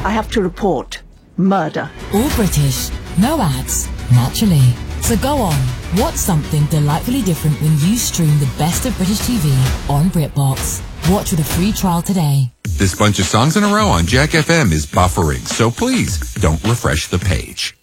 I have to report murder. All British, no ads, naturally. So go on, watch something delightfully different when you stream the best of British TV on BritBox. Watch with a free trial today. This bunch of songs in a row on Jack FM is buffering, so please don't refresh the page.